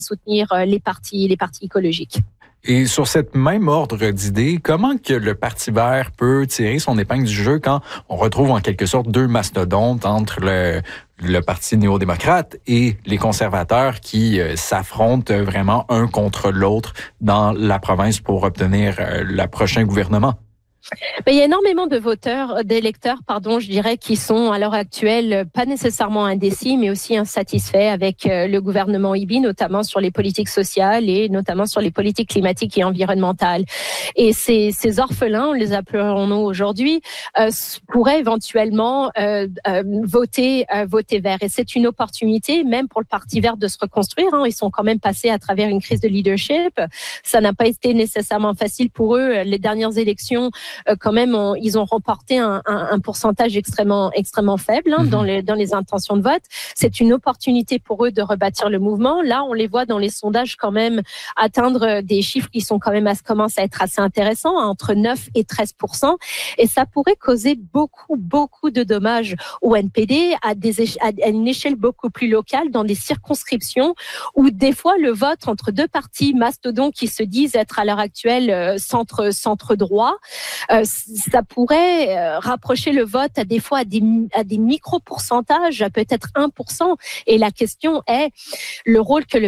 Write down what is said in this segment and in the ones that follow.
soutenir les partis écologiques. Et sur cette même ordre d'idées, comment que le Parti vert peut tirer son épingle du jeu quand on retrouve en quelque sorte deux mastodontes entre le Parti néo-démocrate et les conservateurs qui s'affrontent vraiment un contre l'autre dans la province pour obtenir le prochain gouvernement? Il y a énormément d'électeurs, je dirais, qui sont à l'heure actuelle pas nécessairement indécis, mais aussi insatisfaits avec le gouvernement Eby, notamment sur les politiques sociales et notamment sur les politiques climatiques et environnementales. Et ces orphelins, on les appellerons-nous aujourd'hui, pourraient éventuellement voter vert. Et c'est une opportunité, même pour le Parti vert, de se reconstruire. Ils sont quand même passés à travers une crise de leadership. Ça n'a pas été nécessairement facile pour eux. Les dernières élections, quand même, ils ont remporté un pourcentage extrêmement faible dans les intentions de vote. C'est une opportunité pour eux de rebâtir le mouvement. Là, on les voit dans les sondages quand même atteindre des chiffres qui sont quand même commencent à être assez intéressants, entre 9 et 13%. Et ça pourrait causer beaucoup de dommages au NPD à une échelle beaucoup plus locale, dans des circonscriptions où des fois le vote entre deux partis mastodontes qui se disent être à l'heure actuelle centre droit, ça pourrait rapprocher le vote à des fois à des micro-pourcentages, à peut-être 1%. Et la question est le rôle que le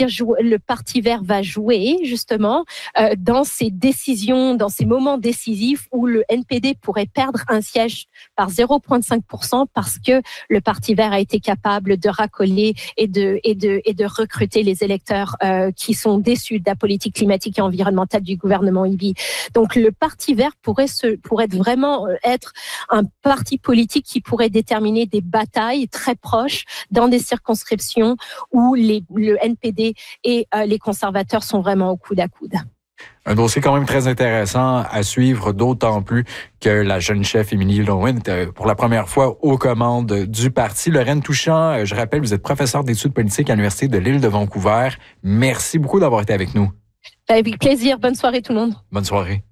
Parti vert va jouer justement dans ces décisions, dans ces moments décisifs où le NPD pourrait perdre un siège par 0,5% parce que le Parti vert a été capable de racoler et de recruter les électeurs qui sont déçus de la politique climatique et environnementale du gouvernement Eby. Donc le Parti vert pourrait vraiment être un parti politique qui pourrait déterminer des batailles très proches dans des circonscriptions où le NPD et les conservateurs sont vraiment au coude à coude. Un dossier quand même très intéressant à suivre, d'autant plus que la jeune chef Émilie Lowen était pour la première fois aux commandes du parti. Lorraine Touchant, je rappelle, vous êtes professeure d'études politiques à l'Université de l'Île de Vancouver. Merci beaucoup d'avoir été avec nous. Avec plaisir. Bonne soirée tout le monde. Bonne soirée.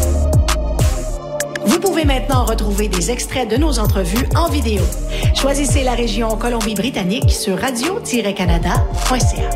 Vous pouvez maintenant retrouver des extraits de nos entrevues en vidéo. Choisissez la région Colombie-Britannique sur radio-canada.ca.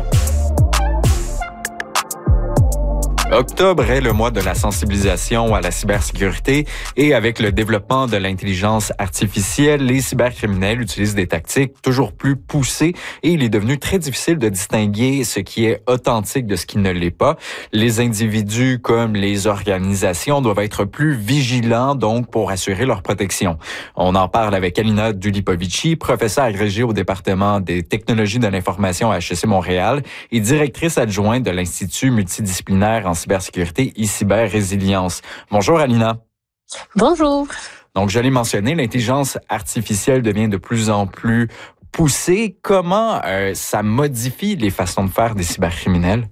Octobre est le mois de la sensibilisation à la cybersécurité et avec le développement de l'intelligence artificielle, les cybercriminels utilisent des tactiques toujours plus poussées et il est devenu très difficile de distinguer ce qui est authentique de ce qui ne l'est pas. Les individus comme les organisations doivent être plus vigilants donc pour assurer leur protection. On en parle avec Alina Dulipovici, professeure agrégée au département des technologies de l'information à HEC Montréal et directrice adjointe de l'Institut multidisciplinaire en cybersécurité et cyber-résilience. Bonjour Alina. Bonjour. Donc, je l'ai mentionné, l'intelligence artificielle devient de plus en plus poussée. Comment ça modifie les façons de faire des cybercriminels?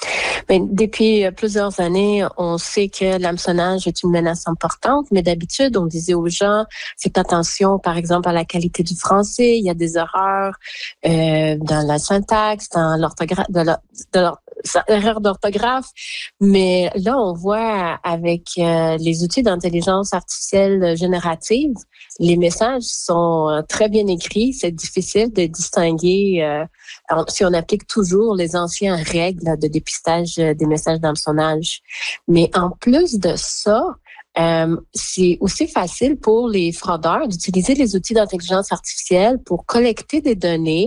Depuis plusieurs années, on sait que l'hameçonnage est une menace importante, mais d'habitude, on disait aux gens, faites attention, par exemple, à la qualité du français, il y a des erreurs dans la syntaxe, dans l'orthographe, erreurs d'orthographe, mais là, on voit avec les outils d'intelligence artificielle générative, les messages sont très bien écrits, c'est difficile de distinguer si on applique toujours les anciennes règles de dépistage des messages d'hameçonnage. Mais en plus de ça, c'est aussi facile pour les fraudeurs d'utiliser les outils d'intelligence artificielle pour collecter des données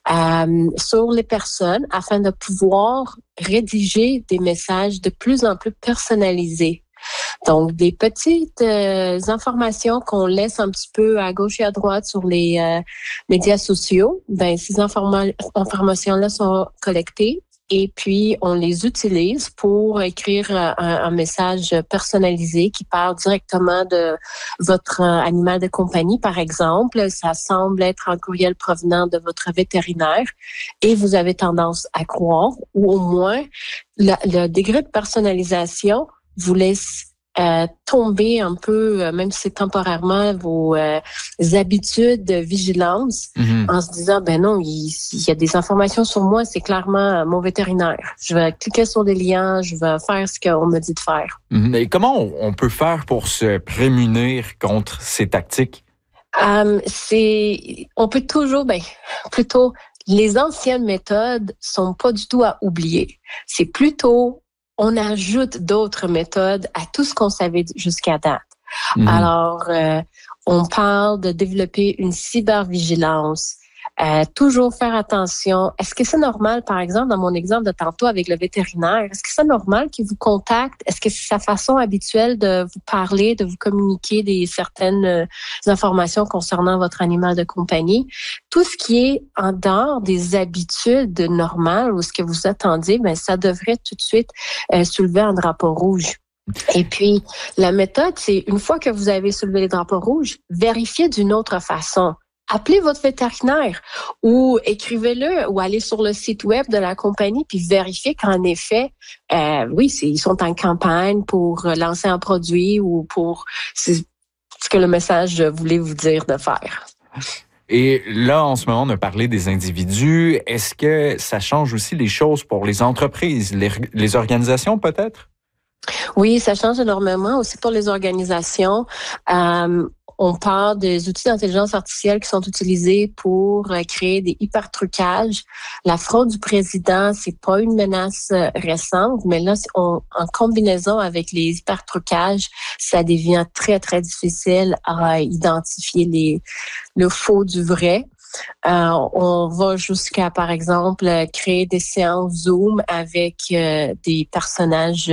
sur les personnes afin de pouvoir rédiger des messages de plus en plus personnalisés. Donc, des petites informations qu'on laisse un petit peu à gauche et à droite sur les médias sociaux, ces informations-là sont collectées et puis on les utilise pour écrire un message personnalisé qui parle directement de votre animal de compagnie, par exemple. Ça semble être un courriel provenant de votre vétérinaire et vous avez tendance à croire, ou au moins le degré de personnalisation vous laisse tomber un peu, même si c'est temporairement, vos habitudes de vigilance en se disant, non, il y a des informations sur moi, c'est clairement mon vétérinaire. Je vais cliquer sur des liens, je vais faire ce qu'on me dit de faire. Mais comment on peut faire pour se prémunir contre ces tactiques? On peut toujours, plutôt les anciennes méthodes sont pas du tout à oublier. C'est plutôt, on ajoute d'autres méthodes à tout ce qu'on savait jusqu'à date. Alors, on parle de développer une cybervigilance. Toujours faire attention. Est-ce que c'est normal, par exemple, dans mon exemple de tantôt avec le vétérinaire, est-ce que c'est normal qu'il vous contacte? Est-ce que c'est sa façon habituelle de vous parler, de vous communiquer certaines informations concernant votre animal de compagnie? Tout ce qui est en dehors des habitudes normales ou ce que vous attendiez, ben ça devrait tout de suite soulever un drapeau rouge. Et puis, la méthode, c'est une fois que vous avez soulevé les drapeaux rouges, vérifiez d'une autre façon. Appelez votre vétérinaire ou écrivez-le ou allez sur le site web de la compagnie puis vérifiez qu'en effet, oui, ils sont en campagne pour lancer un produit ou pour ce que le message voulait vous dire de faire. Et là, en ce moment, on a parlé des individus. Est-ce que ça change aussi les choses pour les entreprises, les organisations peut-être? Oui, ça change énormément aussi pour les organisations. On parle des outils d'intelligence artificielle qui sont utilisés pour créer des hypertrucages. La fraude du président, c'est pas une menace récente, mais là, en combinaison avec les hypertrucages, ça devient très, très difficile à identifier le faux du vrai. On va jusqu'à, par exemple, créer des séances Zoom avec des personnages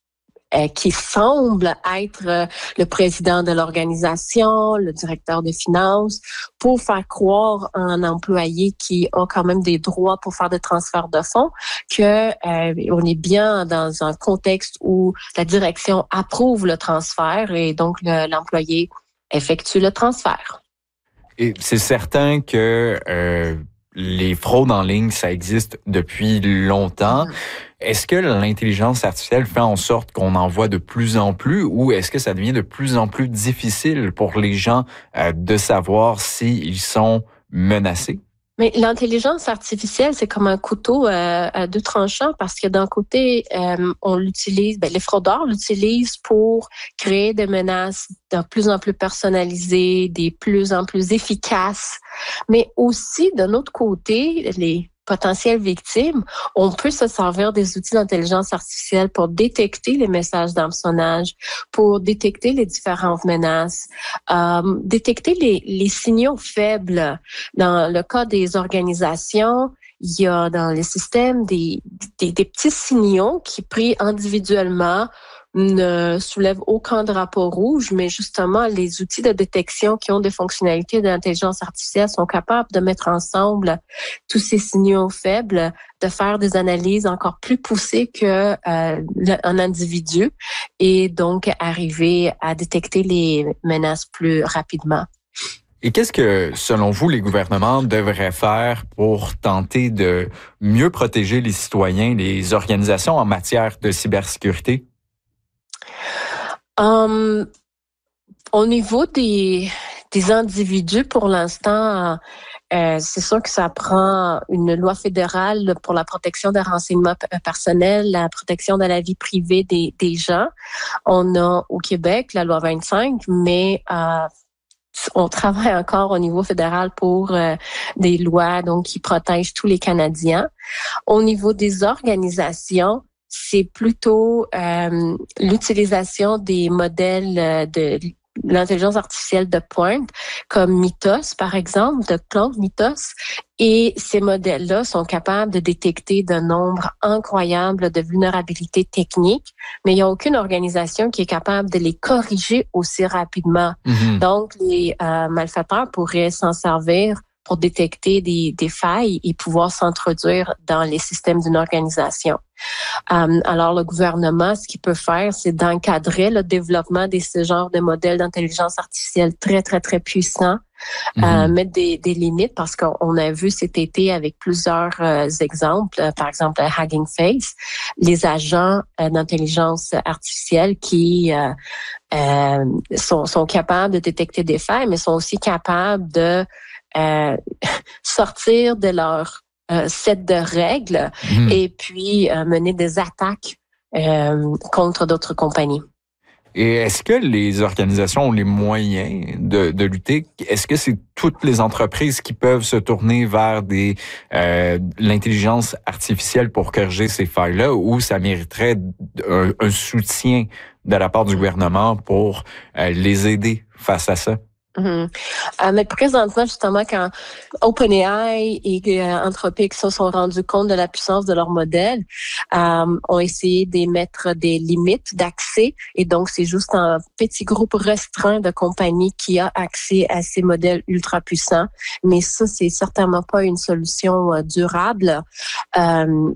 qui semble être le président de l'organisation, le directeur des finances, pour faire croire à un employé qui a quand même des droits pour faire des transferts de fonds que on est bien dans un contexte où la direction approuve le transfert et donc l'employé effectue le transfert. Et c'est certain que les fraudes en ligne, ça existe depuis longtemps. Est-ce que l'intelligence artificielle fait en sorte qu'on en voit de plus en plus ou est-ce que ça devient de plus en plus difficile pour les gens de savoir s'ils sont menacés? Mais l'intelligence artificielle, c'est comme un couteau à deux tranchants parce que d'un côté, on l'utilise, les fraudeurs l'utilisent pour créer des menaces de plus en plus personnalisées, de plus en plus efficaces. Mais aussi, d'un autre côté, les potentielles victimes, on peut se servir des outils d'intelligence artificielle pour détecter les messages d'hameçonnage, pour détecter les différentes menaces, détecter les signaux faibles. Dans le cas des organisations, il y a dans les systèmes des petits signaux qui, pris individuellement, ne soulèvent aucun drapeau rouge, mais justement, les outils de détection qui ont des fonctionnalités de l'intelligence artificielle sont capables de mettre ensemble tous ces signaux faibles, de faire des analyses encore plus poussées qu'un individu et donc arriver à détecter les menaces plus rapidement. Et qu'est-ce que, selon vous, les gouvernements devraient faire pour tenter de mieux protéger les citoyens, les organisations en matière de cybersécurité? Au niveau des individus, pour l'instant, c'est sûr que ça prend une loi fédérale pour la protection des renseignements personnels, la protection de la vie privée des gens. On a au Québec la loi 25, mais on travaille encore au niveau fédéral pour des lois donc qui protègent tous les Canadiens. Au niveau des organisations, c'est plutôt l'utilisation des modèles de l'intelligence artificielle de pointe, comme Mythos, par exemple, de Claude Mythos. Et ces modèles-là sont capables de détecter de nombre incroyable de vulnérabilités techniques, mais il n'y a aucune organisation qui est capable de les corriger aussi rapidement. Donc, les malfaiteurs pourraient s'en servir pour détecter des failles et pouvoir s'introduire dans les systèmes d'une organisation. Alors, le gouvernement, ce qu'il peut faire, c'est d'encadrer le développement de ce genre de modèles d'intelligence artificielle très, très, très puissants, mettre des limites parce qu'on a vu cet été avec plusieurs exemples, par exemple Hugging Face, les agents d'intelligence artificielle qui sont capables de détecter des failles, mais sont aussi capables de sortir de leur set de règles et puis mener des attaques contre d'autres compagnies. Et est-ce que les organisations ont les moyens de lutter? Est-ce que c'est toutes les entreprises qui peuvent se tourner vers l'intelligence artificielle pour corriger ces failles-là, ou ça mériterait un soutien de la part du gouvernement pour les aider face à ça? Mais présentement, justement, quand OpenAI et Anthropic se sont rendus compte de la puissance de leur modèle, ont essayé d'émettre des limites d'accès. Et donc, c'est juste un petit groupe restreint de compagnies qui a accès à ces modèles ultra puissants. Mais ça, c'est certainement pas une solution durable. Non,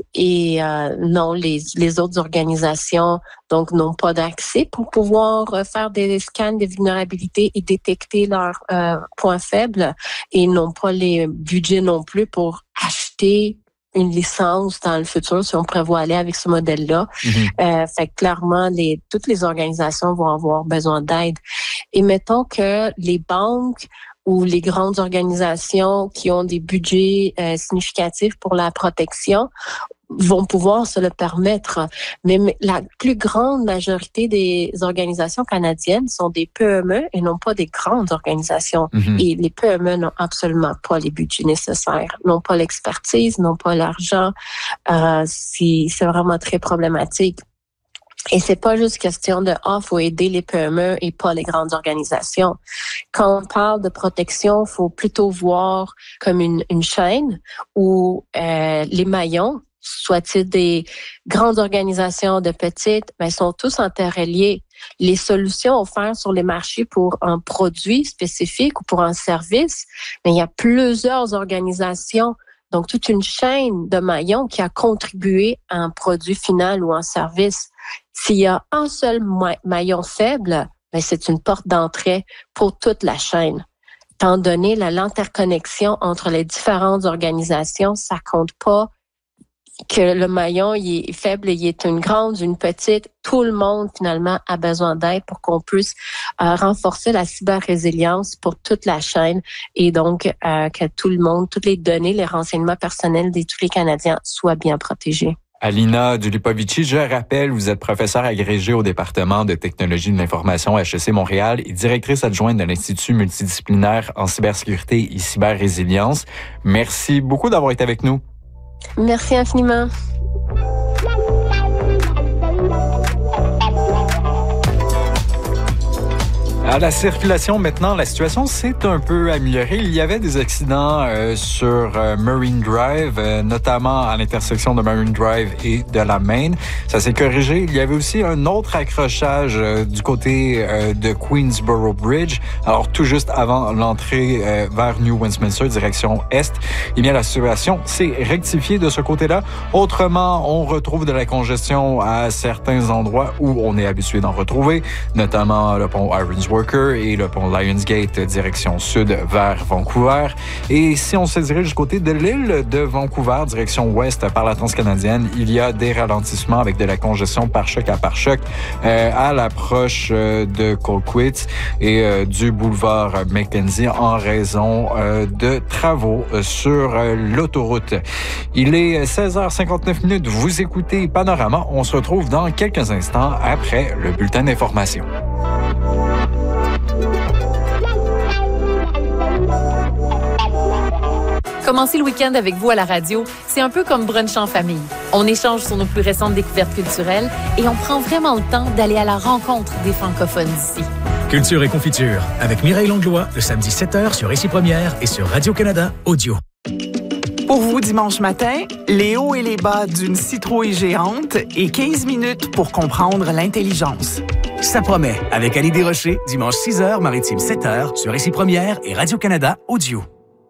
les autres organisations donc n'ont pas d'accès pour pouvoir faire des scans des vulnérabilités et détecter leurs points faibles, et n'ont pas les budgets non plus pour acheter une licence dans le futur si on prévoit aller avec ce modèle-là. Fait que clairement, toutes les organisations vont avoir besoin d'aide. Et mettons que les banques ou les grandes organisations qui ont des budgets significatifs pour la protection vont pouvoir se le permettre. Mais la plus grande majorité des organisations canadiennes sont des PME et non pas des grandes organisations. Et les PME n'ont absolument pas les budgets nécessaires, n'ont pas l'expertise, n'ont pas l'argent. C'est vraiment très problématique. Et c'est pas juste question de faut aider les PME et pas les grandes organisations. Quand on parle de protection, faut plutôt voir comme une chaîne où les maillons, soit-il des grandes organisations, de petites, sont tous interreliés. Les solutions offertes sur les marchés pour un produit spécifique ou pour un service, il y a plusieurs organisations, donc toute une chaîne de maillons qui a contribué à un produit final ou un service. S'il y a un seul maillon faible, c'est une porte d'entrée pour toute la chaîne. Étant donné l'interconnexion entre les différentes organisations, ça compte pas que le maillon il est faible, il est une grande, une petite. Tout le monde, finalement, a besoin d'aide pour qu'on puisse renforcer la cyber-résilience pour toute la chaîne, et donc que tout le monde, toutes les données, les renseignements personnels de tous les Canadiens soient bien protégés. Alina Dulipovici, je rappelle, vous êtes professeure agrégée au département de technologie de l'information à HEC Montréal et directrice adjointe de l'Institut multidisciplinaire en cybersécurité et cyber-résilience. Merci beaucoup d'avoir été avec nous. Merci infiniment. À la circulation maintenant, la situation s'est un peu améliorée. Il y avait des accidents sur Marine Drive, notamment à l'intersection de Marine Drive et de la Main. Ça s'est corrigé. Il y avait aussi un autre accrochage du côté de Queensborough Bridge. Alors tout juste avant l'entrée vers New Westminster, direction Est. Eh bien, la situation s'est rectifiée de ce côté-là. Autrement, on retrouve de la congestion à certains endroits où on est habitué d'en retrouver, notamment le pont Irons Worker et le pont Lionsgate direction sud vers Vancouver. Et si on se dirige du côté de l'île de Vancouver, direction ouest par la transcanadienne, il y a des ralentissements avec de la congestion pare-choc à pare-choc à l'approche de Colquitt et du boulevard Mackenzie en raison de travaux sur l'autoroute. Il est 16h59. Vous écoutez Panorama. On se retrouve dans quelques instants après le bulletin d'information. Commencer le week-end avec vous à la radio, c'est un peu comme brunch en famille. On échange sur nos plus récentes découvertes culturelles et on prend vraiment le temps d'aller à la rencontre des francophones d'ici. Culture et confiture avec Mireille Langlois, le samedi 7h sur Ici Première et sur Radio-Canada Audio. Pour vous, dimanche matin, les hauts et les bas d'une citrouille géante et 15 minutes pour comprendre l'intelligence. Ça promet avec Annie Desrochers, dimanche 6h, maritime 7h sur Ici Première et Radio-Canada Audio.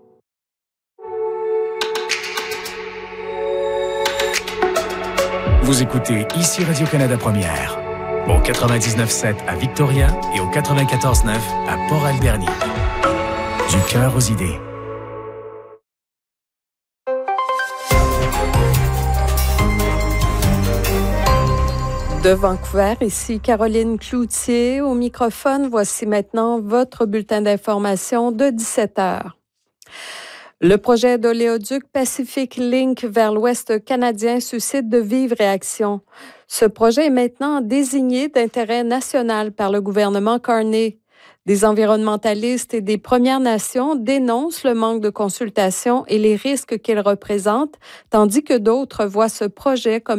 Vous écoutez Ici Radio-Canada Première, au 99.7 à Victoria et au 94.9 à Port-Alberni. Du cœur aux idées. De Vancouver, ici Caroline Cloutier au microphone. Voici maintenant votre bulletin d'information de 17h. Le projet d'oléoduc Pacific Link vers l'Ouest canadien suscite de vives réactions. Ce projet est maintenant désigné d'intérêt national par le gouvernement Carney. Des environnementalistes et des Premières Nations dénoncent le manque de consultation et les risques qu'il représente, tandis que d'autres voient ce projet comme